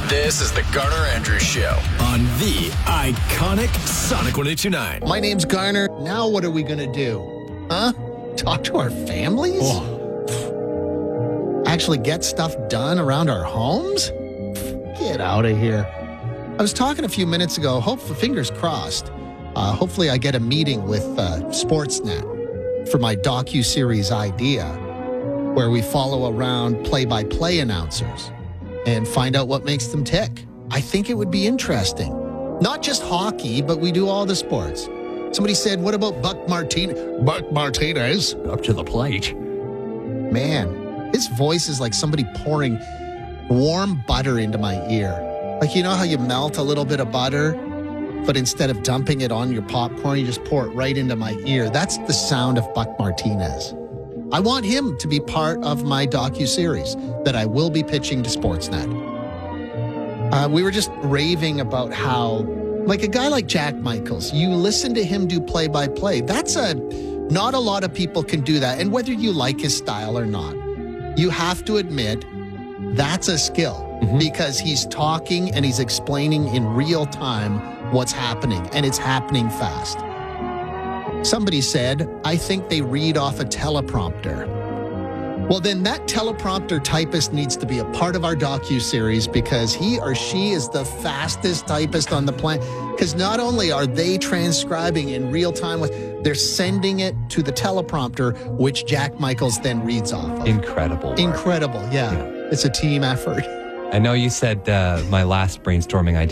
This is the Garner Andrews Show on the iconic Sonic 102.9. My name's Garner. Now what are we going to do? Huh? Talk to our families? Actually get stuff done around our homes? Get out of here. I was talking a few minutes ago, fingers crossed, hopefully I get a meeting with Sportsnet for my docu-series idea where we follow around play-by-play announcers and find out what makes them tick. I think it would be interesting. Not just hockey, but we do all the sports. Somebody said, what about Buck Martinez? Buck Martinez? Up to the plate. Man, his voice is like somebody pouring warm butter into my ear. Like, you know how you melt a little bit of butter, but instead of dumping it on your popcorn, you just pour it right into my ear. That's the sound of Buck Martinez. I want him to be part of my docu-series that I will be pitching to Sportsnet. We were just raving about how, like a guy like Jack Michaels, you listen to him do play-by-play. Not a lot of people can do that. And whether you like his style or not, you have to admit that's a skill because he's talking and he's explaining in real time what's happening, and it's happening fast. Somebody said, I think they read off a teleprompter. Well, then that teleprompter typist needs to be a part of our docu-series because he or she is the fastest typist on the planet. Because not only are they transcribing in real time, they're sending it to the teleprompter, which Jack Michaels then reads off of. Incredible work. Incredible, yeah. It's a team effort. I know you said my last brainstorming idea